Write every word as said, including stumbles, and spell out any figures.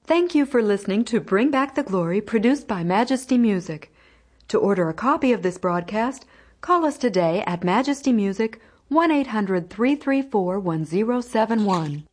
Thank you for listening to Bring Back the Glory, produced by Majesty Music. To order a copy of this broadcast, call us today at Majesty Music, one eight hundred, three three four, one zero seven one.